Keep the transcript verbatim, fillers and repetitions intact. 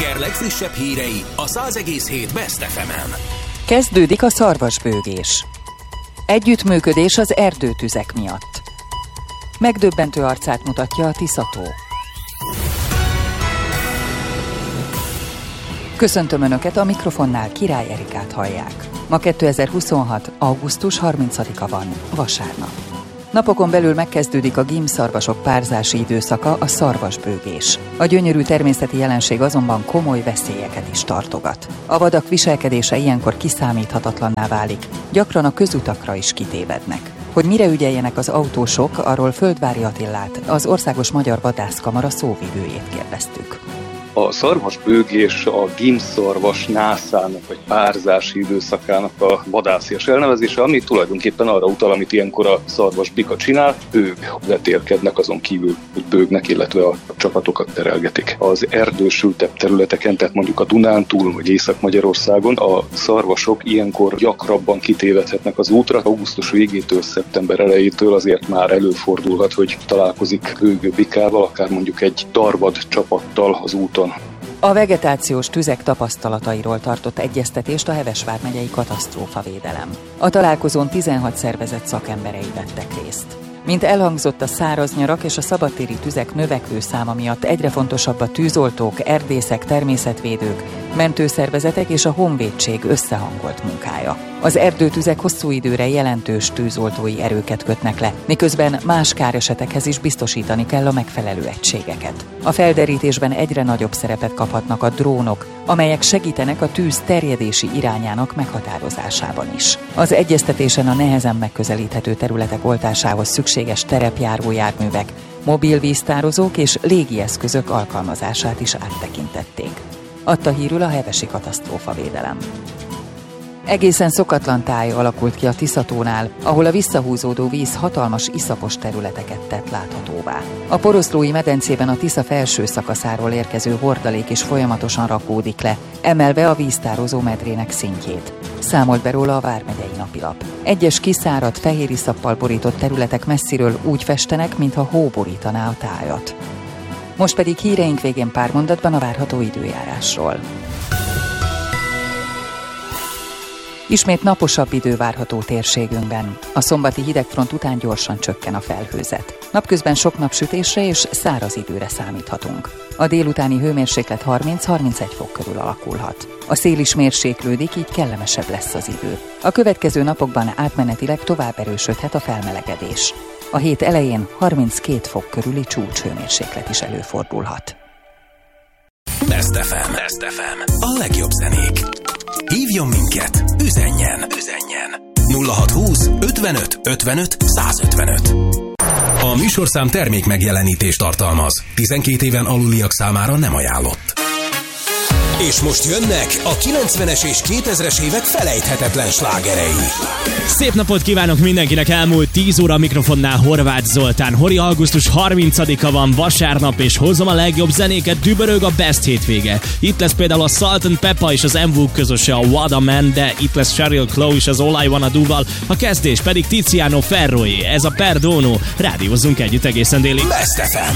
tenger legfrissebb hírei a száz egész hét Best ef emen. Kezdődik a szarvasbőgés. Együttműködés az erdőtüzek miatt. Megdöbbentő arcát mutatja a Tisza-tó. Köszöntöm Önöket, a mikrofonnál Király Erikát hallják. Ma kétezer-huszonhat. augusztus harmincadika van, vasárnap. Napokon belül megkezdődik a gímszarvasok párzási időszaka, a szarvasbőgés. A gyönyörű természeti jelenség azonban komoly veszélyeket is tartogat. A vadak viselkedése ilyenkor kiszámíthatatlanná válik, gyakran a közutakra is kitévednek. Hogy mire ügyeljenek az autósok, arról Földvári Attilát, az Országos Magyar Vadászkamara szóvivőjét kérdeztük. A szarvasbőgés a gímszarvas nászának vagy párzási időszakának a vadászias elnevezése, ami tulajdonképpen arra utal, amit ilyenkor a szarvasbika csinál, ők vetélkednek, azon kívül, hogy bőgnek, illetve a csapatokat terelgetik. Az erdősültebb területeken, tehát mondjuk a Dunántúl vagy Észak-Magyarországon a szarvasok ilyenkor gyakrabban kitévedhetnek az útra. Augusztus végétől, szeptember elejétől azért már előfordulhat, hogy találkozik bőgő bikával, akár mondjuk egy darvad csapattal az úton. A vegetációs tüzek tapasztalatairól tartott egyeztetést a Heves vármegyei katasztrófavédelem. A találkozón tizenhat szervezet szakemberei vettek részt. Mint elhangzott, a száraz nyarak és a szabadtéri tüzek növekvő száma miatt egyre fontosabb a tűzoltók, erdészek, természetvédők, mentőszervezetek és a honvédség összehangolt munkája. Az erdőtüzek hosszú időre jelentős tűzoltói erőket kötnek le, miközben más káresetekhez is biztosítani kell a megfelelő egységeket. A felderítésben egyre nagyobb szerepet kaphatnak a drónok, amelyek segítenek a tűz terjedési irányának meghatározásában is. Az egyeztetésen a nehezen megközelíthető területek oltásához szükséges terepjáró járművek, mobil víztározók és légieszközök alkalmazását is áttekintették. Adta hírül a hevesi katasztrófavédelem. Egészen szokatlan táj alakult ki a Tisza-tónál, ahol a visszahúzódó víz hatalmas iszapos területeket tett láthatóvá. A Poroszlói medencében a Tisza felső szakaszáról érkező hordalék is folyamatosan rakódik le, emelve a víztározó medrének szintjét. Számolt be róla a Vármegyei Napilap. Egyes kiszáradt, fehér iszappal borított területek messziről úgy festenek, mintha hó borítaná a tájat. Most pedig híreink végén pár mondatban a várható időjárásról. Ismét naposabb idő várható térségünkben. A szombati hidegfront után gyorsan csökken a felhőzet. Napközben sok napsütésre és száraz időre számíthatunk. A délutáni hőmérséklet harminc-harmincegy fok körül alakulhat. A szél is mérséklődik, így kellemesebb lesz az idő. A következő napokban átmenetileg tovább erősödhet a felmelegedés. A hét elején harminckét fok körüli csúcshőmérséklet is előfordulhat. Best ef em. Best ef em. A legjobb zenék. Hívjon minket, üzenjen, üzenjen. nulla hatszázhúsz ötvenöt ötvenöt százötvenöt. A műsorszám termék megjelenítést tartalmaz. tizenkét éven aluliak számára nem ajánlott. És most jönnek a kilencvenes és kétezres évek felejthetetlen slágerei. Szép napot kívánok mindenkinek, elmúlt tíz óra mikrofonnál Horváth Zoltán. Hori, augusztus harmincadika van, vasárnap, és hozom a legjobb zenéket, dübörög a Best hétvége. Itt lesz például a Salt and Peppa és az em vé u közöse, a What a Man, de itt lesz Sheryl Crow és az All I Wanna Do-val, a kezdés pedig Tiziano Ferroé, ez a Perdono. Rádiózzunk együtt egészen délig. Best ef em.